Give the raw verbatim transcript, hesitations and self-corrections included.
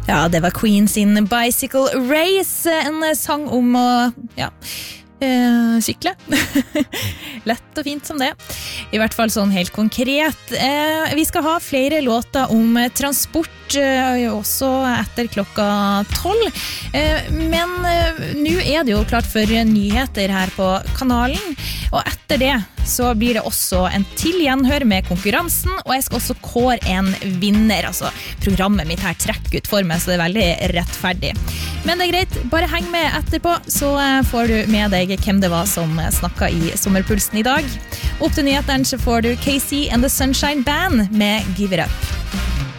Ja, det var Queen sin Bicycle Race, en sang om å ja, eh, sykle. Lett og fint som det. I hvert fall sånn helt konkret. Eh, vi skal ha flere låter om transport, eh, også etter klokka tolv. Eh, men eh, nå er det jo klart for nyheter her på kanalen, og etter det så blir det også en til gjenhør med konkurransen, og jeg skal også kåre en vinner. Altså, programmet mitt her trekker ut for meg, så det er veldig rettferdig. Men det er greit, bare heng med etterpå, så får du med deg hvem det var som snakket i Sommerpulsen i dag. Opp til nyhetene så får du K C and the Sunshine Band med Give It Up.